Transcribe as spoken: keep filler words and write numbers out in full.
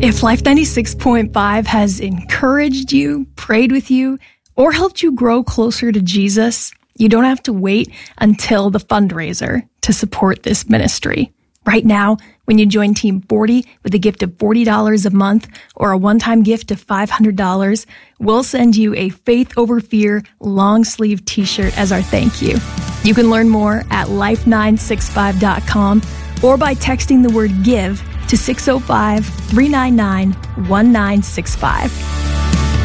If Life ninety-six point five has encouraged you, prayed with you, or helped you grow closer to Jesus, you don't have to wait until the fundraiser to support this ministry. Right now, when you join Team forty with a gift of forty dollars a month or a one-time gift of five hundred dollars, we'll send you a Faith Over Fear long-sleeve t-shirt as our thank you. You can learn more at life nine six five dot com or by texting the word GIVE to six oh five, three nine nine, one nine six five.